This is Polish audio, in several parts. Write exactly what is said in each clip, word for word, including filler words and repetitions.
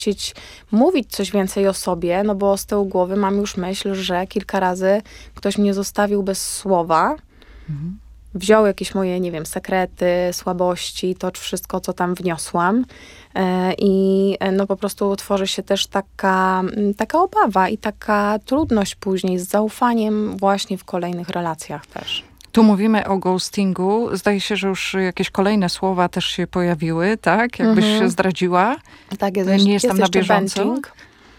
chcieć mówić coś więcej o sobie, no bo z tyłu głowy mam już myśl, że kilka razy ktoś mnie zostawił bez słowa, mhm. wziął jakieś moje, nie wiem, sekrety, słabości, to wszystko, co tam wniosłam. I no po prostu tworzy się też taka, taka obawa i taka trudność później z zaufaniem właśnie w kolejnych relacjach też. Tu mówimy o ghostingu. Zdaje się, że już jakieś kolejne słowa też się pojawiły, tak? Jakbyś mhm. się zdradziła. Tak, jest, nie jest jestem na bieżąco. Benching.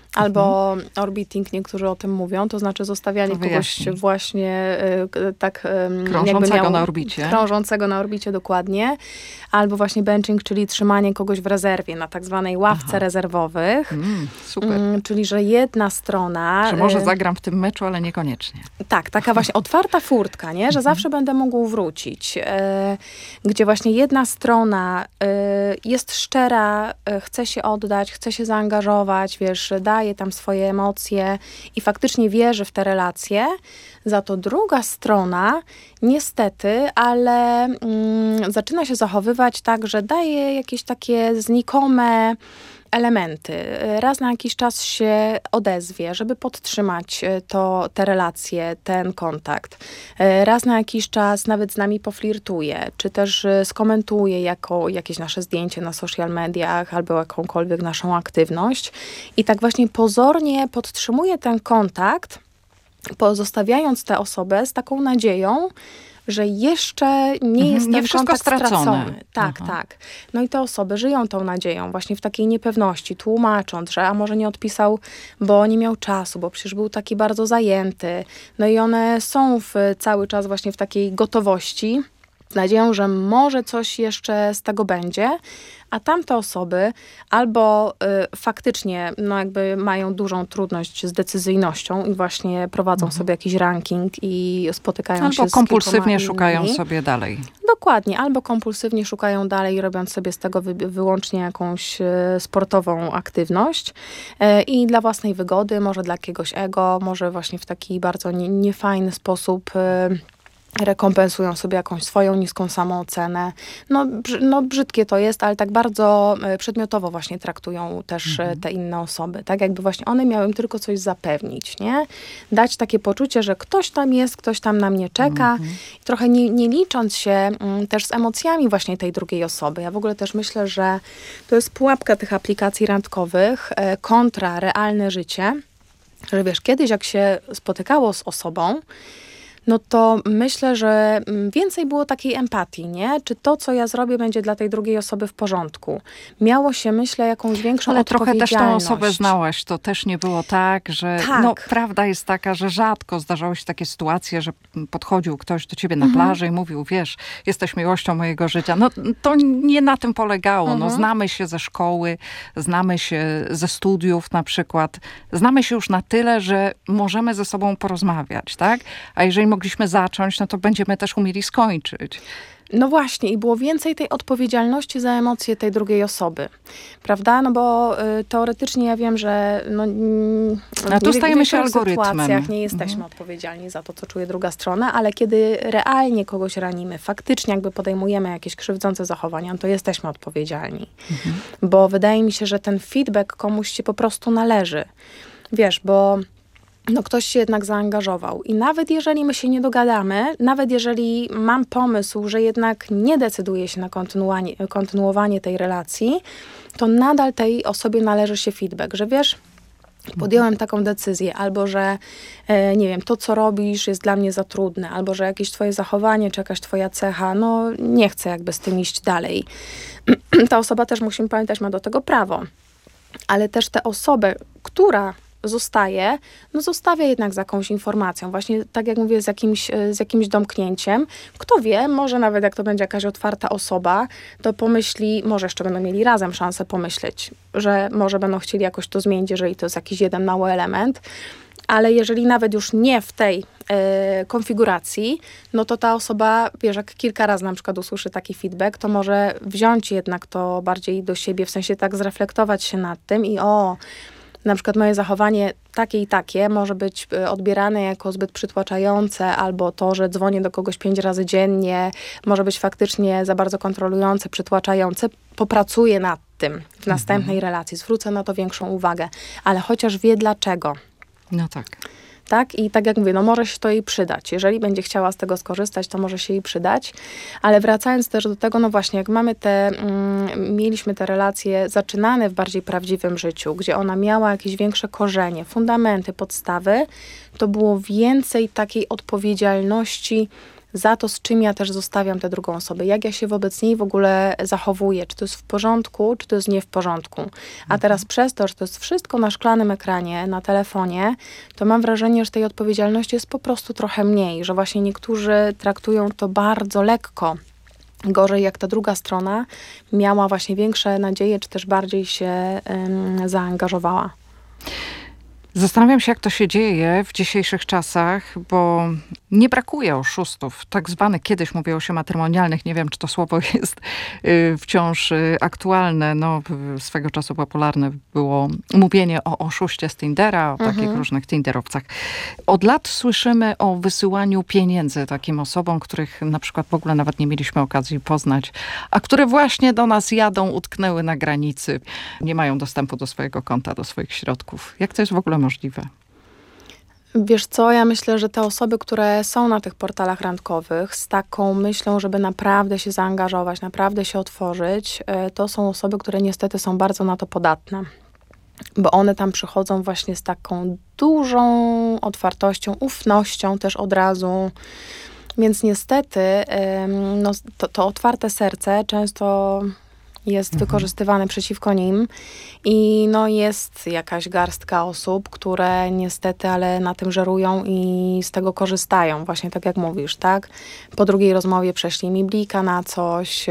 Albo mhm. orbiting, niektórzy o tym mówią, to znaczy zostawianie kogoś właśnie y, tak y, krążącego jakby miał, na orbicie. Krążącego na orbicie, dokładnie. Albo właśnie benching, czyli trzymanie kogoś w rezerwie, na tak zwanej ławce Aha. rezerwowych. Mm, super. Y, czyli, że jedna strona... Że może y, zagram w tym meczu, ale niekoniecznie. Tak, taka właśnie otwarta furtka, nie? Że mhm. zawsze będę mógł wrócić. Y, gdzie właśnie jedna strona y, jest szczera, y, chce się oddać, chce się zaangażować, wiesz, daje tam swoje emocje i faktycznie wierzy w te relacje. Za to druga strona niestety, ale mm, zaczyna się zachowywać tak, że daje jakieś takie znikome elementy. Raz na jakiś czas się odezwie, żeby podtrzymać to, te relacje, ten kontakt. Raz na jakiś czas nawet z nami poflirtuje, czy też skomentuje jako jakieś nasze zdjęcie na social mediach albo jakąkolwiek naszą aktywność. I tak właśnie pozornie podtrzymuje ten kontakt, pozostawiając tę osobę z taką nadzieją, że jeszcze nie jest nie ten kontakt stracone. stracony. Tak, Aha. tak. No i te osoby żyją tą nadzieją właśnie w takiej niepewności, tłumacząc, że a może nie odpisał, bo nie miał czasu, bo przecież był taki bardzo zajęty. No i one są w, cały czas właśnie w takiej gotowości, z nadzieją, że może coś jeszcze z tego będzie, a tamte osoby albo y, faktycznie no jakby mają dużą trudność z decyzyjnością i właśnie prowadzą mhm. sobie jakiś ranking i spotykają albo się z Albo kompulsywnie innymi. szukają sobie dalej. Dokładnie, albo kompulsywnie szukają dalej, robiąc sobie z tego wy, wyłącznie jakąś y, sportową aktywność y, i dla własnej wygody, może dla jakiegoś ego, może właśnie w taki bardzo nie, niefajny sposób y, rekompensują sobie jakąś swoją niską samoocenę. No, brzy, no brzydkie to jest, ale tak bardzo przedmiotowo właśnie traktują też mhm. te inne osoby. Tak jakby właśnie one miały im tylko coś zapewnić, nie? Dać takie poczucie, że ktoś tam jest, ktoś tam na mnie czeka. Mhm. Trochę nie, nie licząc się m, też z emocjami właśnie tej drugiej osoby. Ja w ogóle też myślę, że to jest pułapka tych aplikacji randkowych e, kontra realne życie. Że wiesz, kiedyś jak się spotykało z osobą, no to myślę, że więcej było takiej empatii, nie? Czy to, co ja zrobię, będzie dla tej drugiej osoby w porządku. Miało się, myślę, jakąś większą Ale odpowiedzialność. trochę też tą osobę znałaś. To też nie było tak, że... Tak. No, prawda jest taka, że rzadko zdarzały się takie sytuacje, że podchodził ktoś do ciebie na mhm. plaży i mówił, wiesz, jesteś miłością mojego życia. No, to nie na tym polegało. Mhm. No, znamy się ze szkoły, znamy się ze studiów na przykład. Znamy się już na tyle, że możemy ze sobą porozmawiać, tak? A jeżeli mogliśmy zacząć, no to będziemy też umieli skończyć. No właśnie i było więcej tej odpowiedzialności za emocje tej drugiej osoby, prawda? No bo y, teoretycznie ja wiem, że no, mm, A tu w stajemy się niektórych algorytmem. sytuacjach nie jesteśmy mhm. odpowiedzialni za to, co czuje druga strona, ale kiedy realnie kogoś ranimy, faktycznie jakby podejmujemy jakieś krzywdzące zachowania, to jesteśmy odpowiedzialni. Mhm. Bo wydaje mi się, że ten feedback komuś się po prostu należy. Wiesz, bo no ktoś się jednak zaangażował. I nawet jeżeli my się nie dogadamy, nawet jeżeli mam pomysł, że jednak nie decyduję się na kontynuowanie, kontynuowanie tej relacji, to nadal tej osobie należy się feedback, że wiesz, podjąłem taką decyzję, albo że e, nie wiem, to co robisz jest dla mnie za trudne, albo że jakieś twoje zachowanie, czy jakaś twoja cecha, no nie chcę jakby z tym iść dalej. Ta osoba też, musimy pamiętać, ma do tego prawo. Ale też tę osobę, która zostaje, no zostawia jednak z jakąś informacją, właśnie tak jak mówię, z jakimś, z jakimś domknięciem. Kto wie, może nawet jak to będzie jakaś otwarta osoba, to pomyśli, może jeszcze będą mieli razem szansę pomyśleć, że może będą chcieli jakoś to zmienić, jeżeli to jest jakiś jeden mały element, ale jeżeli nawet już nie w tej y, konfiguracji, no to ta osoba, wiesz, jak kilka razy na przykład usłyszy taki feedback, to może wziąć jednak to bardziej do siebie, w sensie tak zreflektować się nad tym i o, na przykład moje zachowanie takie i takie może być odbierane jako zbyt przytłaczające, albo to, że dzwonię do kogoś pięć razy dziennie, może być faktycznie za bardzo kontrolujące, przytłaczające. Popracuję nad tym w następnej mhm. relacji, zwrócę na to większą uwagę, ale chociaż wie dlaczego. No tak. Tak? I tak jak mówię, no może się to jej przydać. Jeżeli będzie chciała z tego skorzystać, to może się jej przydać. Ale wracając też do tego, no właśnie, jak mamy te, mm, mieliśmy te relacje zaczynane w bardziej prawdziwym życiu, gdzie ona miała jakieś większe korzenie, fundamenty, podstawy, to było więcej takiej odpowiedzialności za to, z czym ja też zostawiam tę drugą osobę. Jak ja się wobec niej w ogóle zachowuję. Czy to jest w porządku, czy to jest nie w porządku. A teraz przez to, że to jest wszystko na szklanym ekranie, na telefonie, to mam wrażenie, że tej odpowiedzialności jest po prostu trochę mniej. Że właśnie niektórzy traktują to bardzo lekko. Gorzej, jak ta druga strona miała właśnie większe nadzieje, czy też bardziej się ym, zaangażowała. Zastanawiam się, jak to się dzieje w dzisiejszych czasach, bo nie brakuje oszustów, tak zwanych, kiedyś mówiło się matrymonialnych, nie wiem, czy to słowo jest y, wciąż y, aktualne. No, swego czasu popularne było mówienie o oszuście z Tindera, o mhm. takich różnych tinderowcach. Od lat słyszymy o wysyłaniu pieniędzy takim osobom, których na przykład w ogóle nawet nie mieliśmy okazji poznać, a które właśnie do nas jadą, utknęły na granicy, nie mają dostępu do swojego konta, do swoich środków. Jak to jest w ogóle możliwe? Wiesz co, ja myślę, że te osoby, które są na tych portalach randkowych z taką myślą, żeby naprawdę się zaangażować, naprawdę się otworzyć, to są osoby, które niestety są bardzo na to podatne. Bo one tam przychodzą właśnie z taką dużą otwartością, ufnością też od razu. Więc niestety no, to, to otwarte serce często jest mhm. wykorzystywane przeciwko nim i no jest jakaś garstka osób, które niestety, ale na tym żerują i z tego korzystają, właśnie tak jak mówisz, tak? Po drugiej rozmowie prześlij mi blika na coś,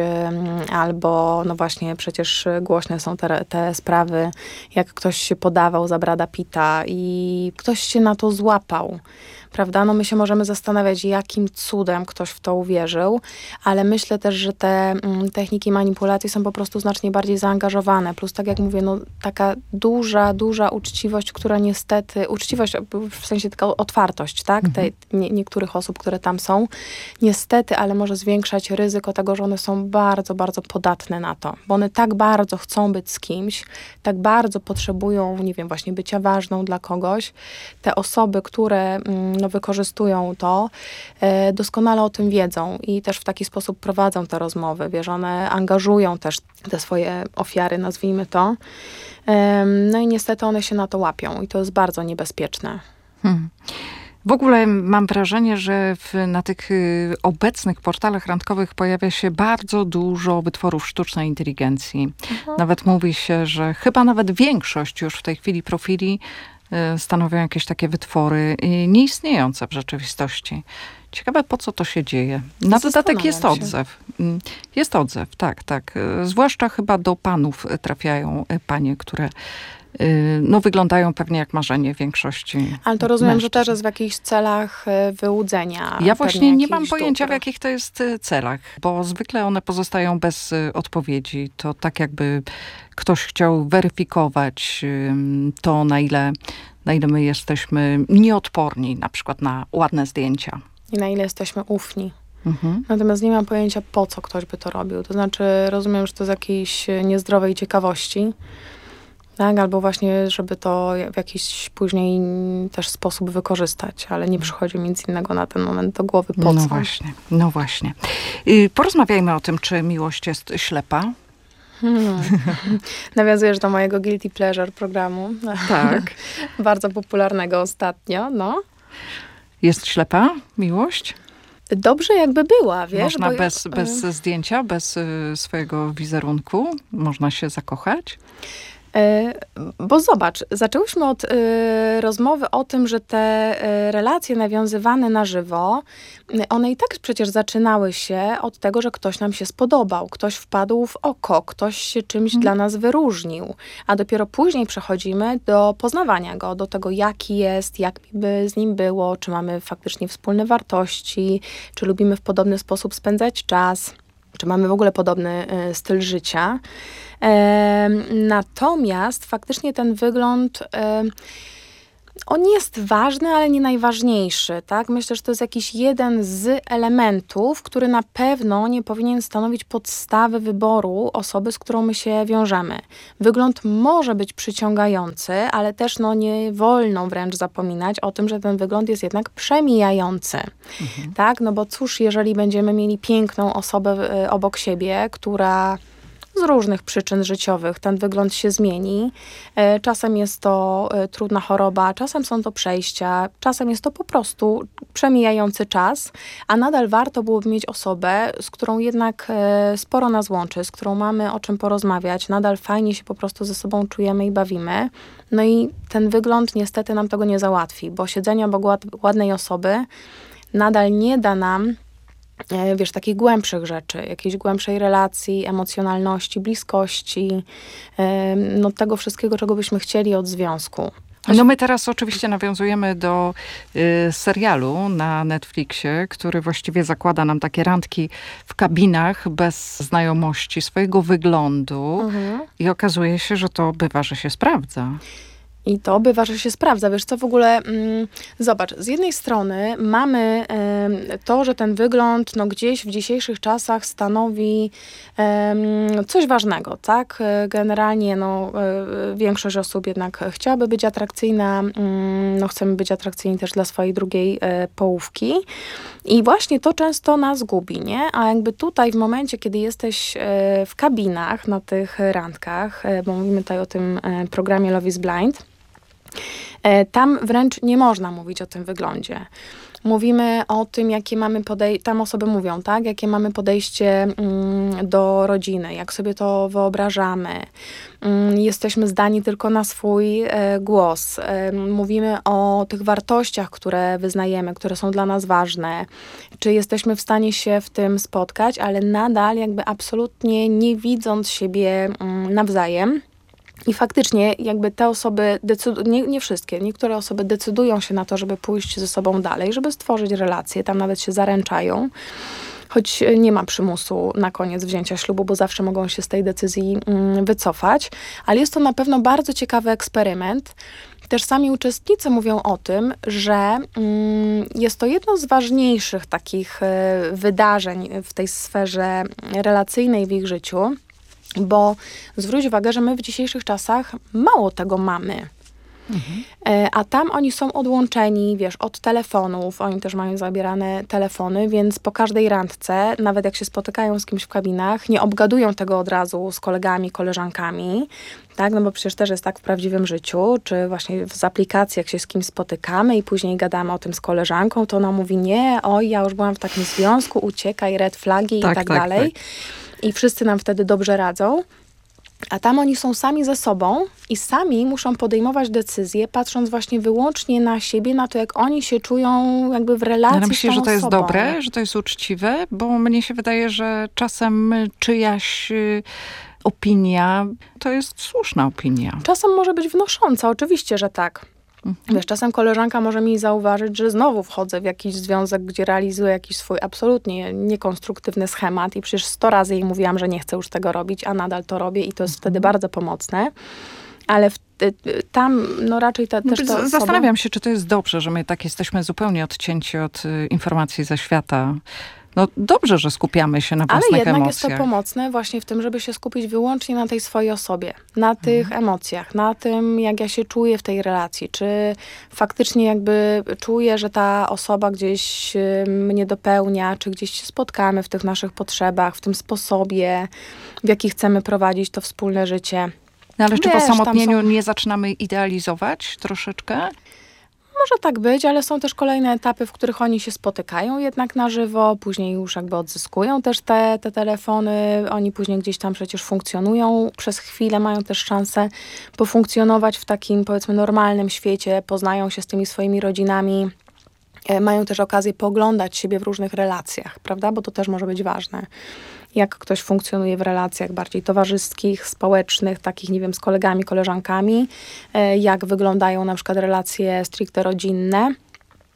albo no właśnie przecież głośne są te, te sprawy, jak ktoś się podawał za Brada Pitta i ktoś się na to złapał. Prawda? No my się możemy zastanawiać, jakim cudem ktoś w to uwierzył, ale myślę też, że te mm, techniki manipulacji są po prostu znacznie bardziej zaangażowane. Plus, tak jak mówię, no taka duża, duża uczciwość, która niestety, uczciwość w sensie taka otwartość, tak? Mhm. Te, nie, niektórych osób, które tam są, niestety, ale może zwiększać ryzyko tego, że one są bardzo, bardzo podatne na to. Bo one tak bardzo chcą być z kimś, tak bardzo potrzebują, nie wiem, właśnie bycia ważną dla kogoś. Te osoby, które mm, no, wykorzystują to, e, doskonale o tym wiedzą i też w taki sposób prowadzą te rozmowy, wiesz, one angażują też te swoje ofiary, nazwijmy to. E, no i niestety one się na to łapią i to jest bardzo niebezpieczne. Hmm. W ogóle mam wrażenie, że w, na tych y, obecnych portalach randkowych pojawia się bardzo dużo wytworów sztucznej inteligencji. Mhm. Nawet mówi się, że chyba nawet większość już w tej chwili profili stanowią jakieś takie wytwory nieistniejące w rzeczywistości. Ciekawe, po co to się dzieje. Na dodatek jest odzew. Jest odzew, tak, tak. Zwłaszcza chyba do panów trafiają panie, które no, wyglądają pewnie jak marzenie większości. Ale to rozumiem, mężczyzn. Że też jest w jakichś celach wyłudzenia. Ja właśnie nie mam pojęcia, dóbr. W jakich to jest celach, bo zwykle one pozostają bez odpowiedzi. To tak jakby ktoś chciał weryfikować to, na ile, na ile my jesteśmy nieodporni, na przykład na ładne zdjęcia. I na ile jesteśmy ufni. Mhm. Natomiast nie mam pojęcia, po co ktoś by to robił. To znaczy, rozumiem, że to z jakiejś niezdrowej ciekawości, tak? Albo właśnie, żeby to w jakiś później też sposób wykorzystać, ale nie przychodzi mi nic innego na ten moment do głowy, po co. No właśnie, no właśnie. Porozmawiajmy o tym, czy miłość jest ślepa. Hmm. Nawiązujesz do mojego guilty pleasure programu. Tak. Bardzo popularnego ostatnio, no. Jest ślepa miłość? Dobrze jakby była, wiesz. Można bo bez, ja, bez zdjęcia, bez y, swojego wizerunku? Można się zakochać? Bo zobacz, zaczęłyśmy od y, rozmowy o tym, że te y, relacje nawiązywane na żywo, y, one i tak przecież zaczynały się od tego, że ktoś nam się spodobał, ktoś wpadł w oko, ktoś się czymś hmm. dla nas wyróżnił, a dopiero później przechodzimy do poznawania go, do tego, jaki jest, jak by z nim było, czy mamy faktycznie wspólne wartości, czy lubimy w podobny sposób spędzać czas. czy mamy w ogóle podobny y, styl życia. Y, natomiast faktycznie ten wygląd... Y, On jest ważny, ale nie najważniejszy, tak? Myślę, że to jest jakiś jeden z elementów, który na pewno nie powinien stanowić podstawy wyboru osoby, z którą my się wiążemy. Wygląd może być przyciągający, ale też no, nie wolno wręcz zapominać o tym, że ten wygląd jest jednak przemijający, mhm. tak? No bo cóż, jeżeli będziemy mieli piękną osobę y, obok siebie, która... z różnych przyczyn życiowych ten wygląd się zmieni. Czasem jest to trudna choroba, czasem są to przejścia, czasem jest to po prostu przemijający czas, a nadal warto byłoby mieć osobę, z którą jednak sporo nas łączy, z którą mamy o czym porozmawiać, nadal fajnie się po prostu ze sobą czujemy i bawimy. No i ten wygląd niestety nam tego nie załatwi, bo siedzenie obok ładnej osoby nadal nie da nam wiesz, takich głębszych rzeczy, jakiejś głębszej relacji, emocjonalności, bliskości, no tego wszystkiego, czego byśmy chcieli od związku. No my teraz oczywiście nawiązujemy do y, serialu na Netflixie, który właściwie zakłada nam takie randki w kabinach bez znajomości swojego wyglądu mhm. i okazuje się, że to bywa, że się sprawdza. I to bywa, że się sprawdza. Wiesz co, w ogóle, mm, zobacz, z jednej strony mamy y, to, że ten wygląd no, gdzieś w dzisiejszych czasach stanowi y, coś ważnego, tak? Generalnie no, y, większość osób jednak chciałaby być atrakcyjna, y, no, chcemy być atrakcyjni też dla swojej drugiej y, połówki. I właśnie to często nas gubi, nie? A jakby tutaj w momencie, kiedy jesteś y, w kabinach, na tych randkach, y, bo mówimy tutaj o tym y, programie Love is Blind, tam wręcz nie można mówić o tym wyglądzie. Mówimy o tym, jakie mamy podejście, tam osoby mówią, tak, jakie mamy podejście mm, do rodziny, jak sobie to wyobrażamy. Mm, jesteśmy zdani tylko na swój e, głos. E, mówimy o tych wartościach, które wyznajemy, które są dla nas ważne. Czy jesteśmy w stanie się w tym spotkać, ale nadal jakby absolutnie nie widząc siebie mm, nawzajem. I faktycznie jakby te osoby, decydu- nie, nie wszystkie, niektóre osoby decydują się na to, żeby pójść ze sobą dalej, żeby stworzyć relacje, tam nawet się zaręczają, choć nie ma przymusu na koniec wzięcia ślubu, bo zawsze mogą się z tej decyzji mm, wycofać, ale jest to na pewno bardzo ciekawy eksperyment. Też sami uczestnicy mówią o tym, że mm, jest to jedno z ważniejszych takich y, wydarzeń w tej sferze relacyjnej w ich życiu, bo zwróć uwagę, że my w dzisiejszych czasach mało tego mamy. Mhm. A tam oni są odłączeni, wiesz, od telefonów, oni też mają zabierane telefony, więc po każdej randce, nawet jak się spotykają z kimś w kabinach, nie obgadują tego od razu z kolegami, koleżankami, tak, no bo przecież też jest tak w prawdziwym życiu, czy właśnie z aplikacji, jak się z kimś spotykamy i później gadamy o tym z koleżanką, to ona mówi, nie, oj, ja już byłam w takim związku, uciekaj, red flagi tak, i tak, tak dalej. Tak. I wszyscy nam wtedy dobrze radzą. A tam oni są sami ze sobą i sami muszą podejmować decyzje, patrząc właśnie wyłącznie na siebie, na to, jak oni się czują jakby w relacji Ale myślisz, z tą że to jest osobą. dobre, że to jest uczciwe? Bo mnie się wydaje, że czasem czyjaś opinia to jest słuszna opinia. Czasem może być wnosząca, oczywiście, że tak. Mhm. Wiesz, czasem koleżanka może mi zauważyć, że znowu wchodzę w jakiś związek, gdzie realizuję jakiś swój absolutnie niekonstruktywny schemat i przecież sto razy jej mówiłam, że nie chcę już tego robić, a nadal to robię i to jest mhm. wtedy bardzo pomocne. Ale w, tam no raczej ta, też to Zastanawiam osoby... się, czy to jest dobrze, że my tak jesteśmy zupełnie odcięci od y, informacji ze świata. No dobrze, że skupiamy się na własnych emocjach. Ale jednak emocjach. jest to pomocne właśnie w tym, żeby się skupić wyłącznie na tej swojej osobie, na tych mhm. emocjach, na tym, jak ja się czuję w tej relacji, czy faktycznie jakby czuję, że ta osoba gdzieś mnie dopełnia, czy gdzieś się spotkamy w tych naszych potrzebach, w tym sposobie, w jaki chcemy prowadzić to wspólne życie. No ale czy Wiesz, po samotnieniu są... nie zaczynamy idealizować troszeczkę? Może tak być, ale są też kolejne etapy, w których oni się spotykają jednak na żywo, później już jakby odzyskują też te, te telefony, oni później gdzieś tam przecież funkcjonują, przez chwilę mają też szansę pofunkcjonować w takim powiedzmy normalnym świecie, poznają się z tymi swoimi rodzinami, mają też okazję pooglądać siebie w różnych relacjach, prawda, bo to też może być ważne. Jak ktoś funkcjonuje w relacjach bardziej towarzyskich, społecznych, takich, nie wiem, z kolegami, koleżankami, jak wyglądają na przykład relacje stricte rodzinne.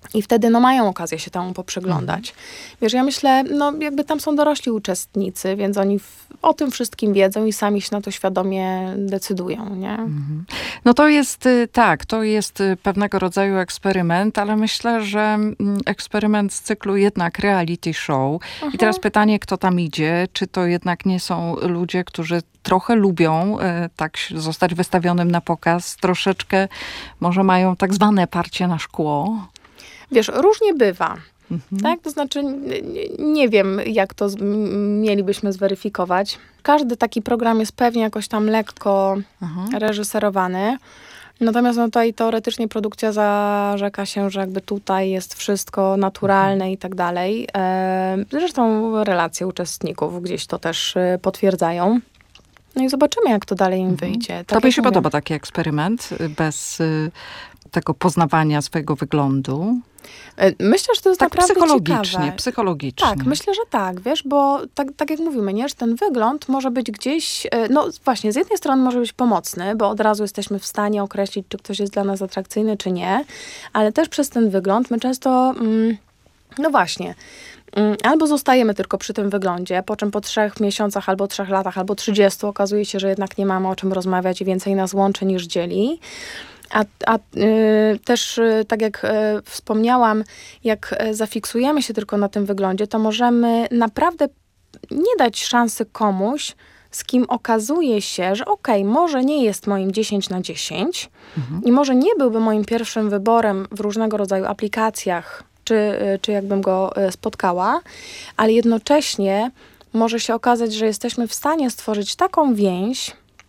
I wtedy no, mają okazję się temu poprzyglądać. Mhm. Wiesz, ja myślę, no jakby tam są dorośli uczestnicy, więc oni w, o tym wszystkim wiedzą i sami się na to świadomie decydują, nie? Mhm. No to jest, tak, to jest pewnego rodzaju eksperyment, ale myślę, że eksperyment z cyklu jednak reality show. Mhm. I teraz pytanie, kto tam idzie? Czy to jednak nie są ludzie, którzy trochę lubią e, tak zostać wystawionym na pokaz, troszeczkę może mają tak zwane parcie na szkło? Wiesz, różnie bywa. Mhm. Tak? To znaczy, nie, nie wiem, jak to z, mielibyśmy zweryfikować. Każdy taki program jest pewnie jakoś tam lekko mhm. reżyserowany. Natomiast no, tutaj teoretycznie produkcja zarzeka się, że jakby tutaj jest wszystko naturalne mhm. i tak dalej. E, zresztą relacje uczestników gdzieś to też e, potwierdzają. No i zobaczymy, jak to dalej im mhm. wyjdzie. Tak Tobie się mówię. Podoba taki eksperyment bez y, tego poznawania swojego wyglądu? Myślę, że to jest tak naprawdę psychologicznie, ciekawe. psychologicznie. Tak, myślę, że tak, wiesz, bo tak, tak jak mówimy, nie, że ten wygląd może być gdzieś, no właśnie, z jednej strony może być pomocny, bo od razu jesteśmy w stanie określić, czy ktoś jest dla nas atrakcyjny, czy nie, ale też przez ten wygląd my często, mm, no właśnie, mm, albo zostajemy tylko przy tym wyglądzie, po czym po trzech miesiącach, albo trzech latach, albo trzydziestu okazuje się, że jednak nie mamy o czym rozmawiać i więcej nas łączy niż dzieli. A, a y, też, y, tak jak y, wspomniałam, jak y, zafiksujemy się tylko na tym wyglądzie, to możemy naprawdę nie dać szansy komuś, z kim okazuje się, że okej, okay, może nie jest moim dziesięć na dziesięć mhm. i może nie byłby moim pierwszym wyborem w różnego rodzaju aplikacjach, czy, y, czy jakbym go y, spotkała, ale jednocześnie może się okazać, że jesteśmy w stanie stworzyć taką więź,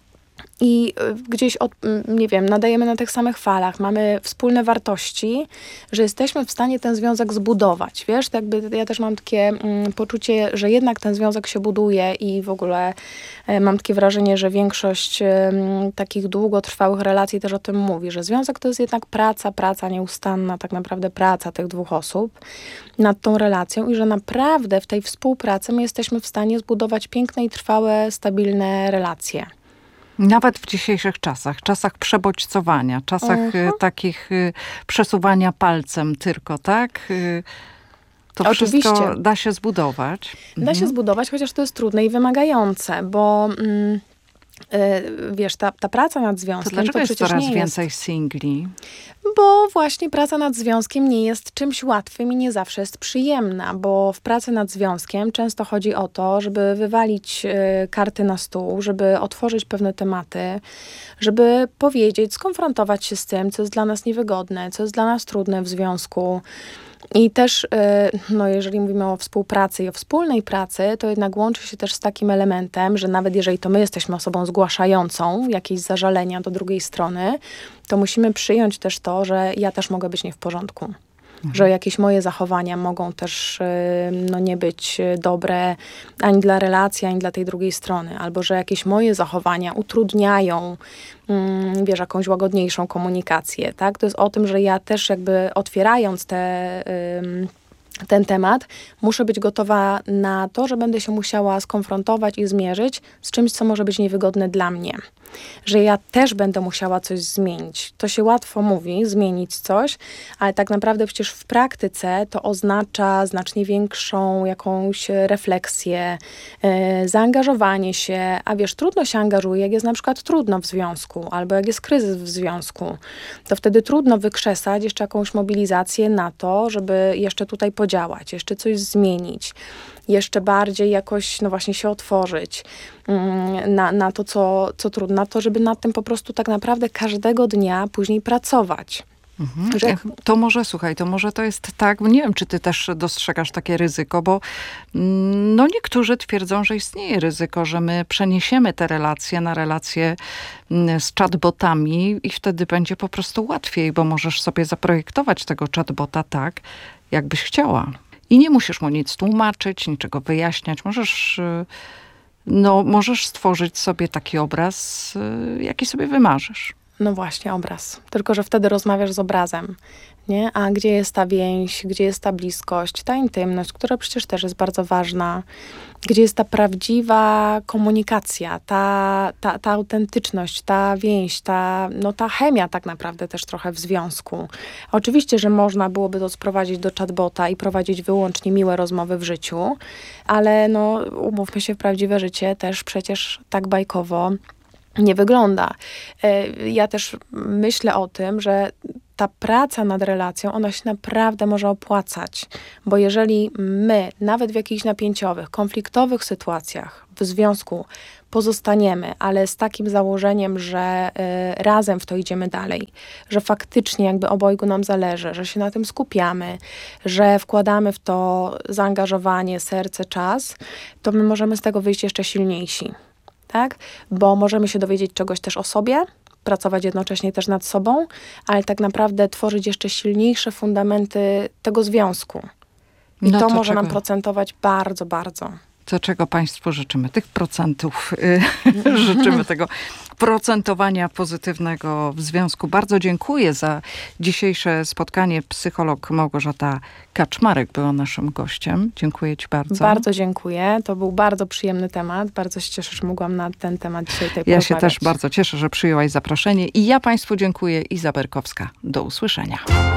i gdzieś, od, nie wiem, nadajemy na tych samych falach, mamy wspólne wartości, że jesteśmy w stanie ten związek zbudować, wiesz, tak jakby ja też mam takie mm, poczucie, że jednak ten związek się buduje i w ogóle e, mam takie wrażenie, że większość e, takich długotrwałych relacji też o tym mówi, że związek to jest jednak praca, praca nieustanna, tak naprawdę praca tych dwóch osób nad tą relacją i że naprawdę w tej współpracy my jesteśmy w stanie zbudować piękne i trwałe, stabilne relacje. Nawet w dzisiejszych czasach, czasach przebodźcowania, czasach uh-huh. takich y, przesuwania palcem tylko, tak? Y, to Oczywiście. Wszystko da się zbudować. Da mhm. się zbudować, chociaż to jest trudne i wymagające, bo mm, y, wiesz, ta, ta praca nad związkiem... To dlaczego to jest przecież coraz nie więcej jest... singli? Bo właśnie praca nad związkiem nie jest czymś łatwym i nie zawsze jest przyjemna, bo w pracy nad związkiem często chodzi o to, żeby wywalić y, karty na stół, żeby otworzyć pewne tematy, żeby powiedzieć, skonfrontować się z tym, co jest dla nas niewygodne, co jest dla nas trudne w związku. I też, no jeżeli mówimy o współpracy i o wspólnej pracy, to jednak łączy się też z takim elementem, że nawet jeżeli to my jesteśmy osobą zgłaszającą jakieś zażalenia do drugiej strony, to musimy przyjąć też to, że ja też mogę być nie w porządku. Mhm. Że jakieś moje zachowania mogą też no, nie być dobre ani dla relacji, ani dla tej drugiej strony. Albo że jakieś moje zachowania utrudniają mm, wiesz, jakąś łagodniejszą komunikację. Tak? To jest o tym, że ja też jakby otwierając te... Ym, ten temat, muszę być gotowa na to, że będę się musiała skonfrontować i zmierzyć z czymś, co może być niewygodne dla mnie. Że ja też będę musiała coś zmienić. To się łatwo mówi, zmienić coś, ale tak naprawdę przecież w praktyce to oznacza znacznie większą jakąś refleksję, yy, zaangażowanie się, a wiesz, trudno się angażuje, jak jest na przykład trudno w związku, albo jak jest kryzys w związku, to wtedy trudno wykrzesać jeszcze jakąś mobilizację na to, żeby jeszcze tutaj podziałać, jeszcze coś zmienić, jeszcze bardziej jakoś, no właśnie się otworzyć na, na to, co, co trudno, na to, żeby nad tym po prostu tak naprawdę każdego dnia później pracować. Mhm. Że... To może, słuchaj, to może to jest tak, nie wiem, czy ty też dostrzegasz takie ryzyko, bo no niektórzy twierdzą, że istnieje ryzyko, że my przeniesiemy te relacje na relacje z chatbotami i wtedy będzie po prostu łatwiej, bo możesz sobie zaprojektować tego chatbota tak, jakbyś chciała. I nie musisz mu nic tłumaczyć, niczego wyjaśniać. Możesz, no, możesz stworzyć sobie taki obraz, jaki sobie wymarzysz. No właśnie, obraz. Tylko że wtedy rozmawiasz z obrazem, nie? A gdzie jest ta więź, gdzie jest ta bliskość, ta intymność, która przecież też jest bardzo ważna. Gdzie jest ta prawdziwa komunikacja, ta, ta, ta autentyczność, ta więź, ta, no, ta chemia tak naprawdę też trochę w związku. Oczywiście, że można byłoby to sprowadzić do chatbota i prowadzić wyłącznie miłe rozmowy w życiu, ale no, umówmy się, w prawdziwe życie też przecież tak bajkowo nie wygląda. Ja też myślę o tym, że ta praca nad relacją, ona się naprawdę może opłacać, bo jeżeli my, nawet w jakichś napięciowych, konfliktowych sytuacjach w związku pozostaniemy, ale z takim założeniem, że y, razem w to idziemy dalej, że faktycznie jakby obojgu nam zależy, że się na tym skupiamy, że wkładamy w to zaangażowanie, serce, czas, to my możemy z tego wyjść jeszcze silniejsi. Tak? Bo możemy się dowiedzieć czegoś też o sobie, pracować jednocześnie też nad sobą, ale tak naprawdę tworzyć jeszcze silniejsze fundamenty tego związku. I no to, to może czego? nam procentować bardzo, bardzo. To czego Państwu życzymy? Tych procentów. Y, życzymy tego procentowania pozytywnego w związku. Bardzo dziękuję za dzisiejsze spotkanie. Psycholog Małgorzata Kaczmarek była naszym gościem. Dziękuję Ci bardzo. Bardzo dziękuję. To był bardzo przyjemny temat. Bardzo się cieszę, że mogłam na ten temat dzisiaj tutaj Ja porozmawiać. się też bardzo cieszę, że przyjęłaś zaproszenie. I ja Państwu dziękuję. Iza Berkowska. Do usłyszenia.